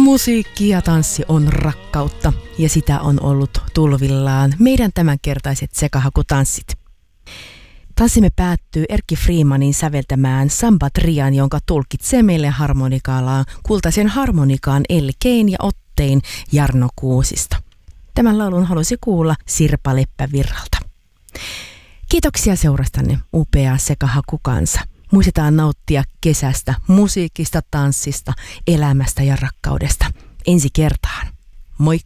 Musiikki ja tanssi on rakkautta ja sitä on ollut tulvillaan meidän tämänkertaiset sekahakutanssit. Tanssimme päättyy Erkki Freemanin säveltämään Samba Trian, jonka tulkitsee meille harmonikaallaan kultaisen harmonikaan Elkein ja Ottein Jarno Kuusista. Tämän laulun halusi kuulla Sirpa Leppävirralta. Kiitoksia seurastanne, upea sekahakukansa. Muistetaan nauttia kesästä, musiikista, tanssista, elämästä ja rakkaudesta. Ensi kertaan. Moi!